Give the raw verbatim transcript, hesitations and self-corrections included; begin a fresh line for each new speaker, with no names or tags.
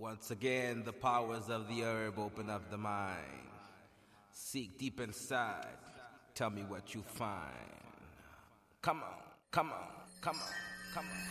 Once again, the powers of the herb open up the mind. Seek deep inside. Tell me what you find. Come on, come on, come on, come on.